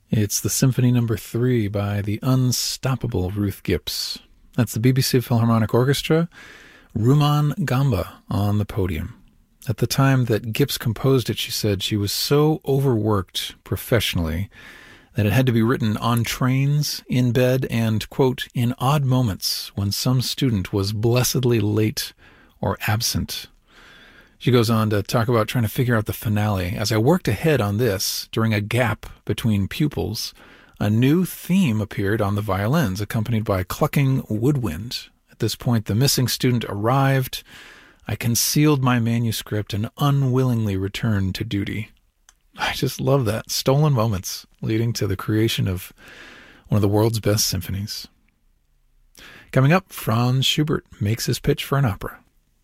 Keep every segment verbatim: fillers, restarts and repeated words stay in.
It's the Symphony Number Three by the unstoppable Ruth Gips. That's the B B C Philharmonic Orchestra, Rumon Gamba on the podium. At the time that Gips composed it, she said she was so overworked professionally that it had to be written on trains, in bed, and, quote, in odd moments when some student was blessedly late or absent. She goes on to talk about trying to figure out the finale. As I worked ahead on this, during a gap between pupils, a new theme appeared on the violins, accompanied by clucking woodwind. At this point, the missing student arrived. I concealed my manuscript and unwillingly returned to duty. I just love that. Stolen moments leading to the creation of one of the world's best symphonies. Coming up, Franz Schubert makes his pitch for an opera.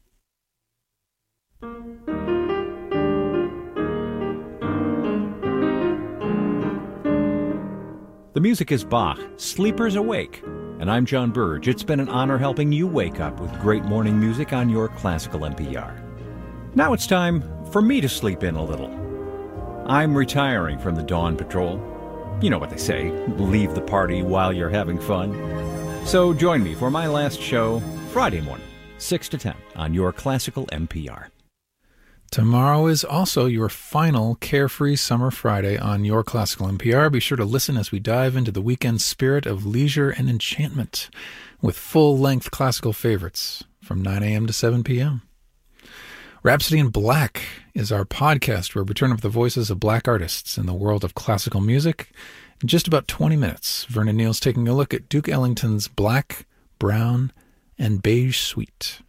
The music is Bach, Sleepers Awake, and I'm John Burge. It's been an honor helping you wake up with great morning music on your classical N P R. Now it's time for me to sleep in a little. I'm retiring from the Dawn Patrol. You know what they say, leave the party while you're having fun. So join me for my last show, Friday morning, six to ten, on your classical N P R. Tomorrow is also your final Carefree Summer Friday on your classical N P R. Be sure to listen as we dive into the weekend spirit of leisure and enchantment with full-length classical favorites from nine a.m. to seven p.m. Rhapsody in Black is our podcast where we turn up the voices of black artists in the world of classical music. In just about twenty minutes, Vernon Neal's taking a look at Duke Ellington's Black, Brown, and Beige Suite.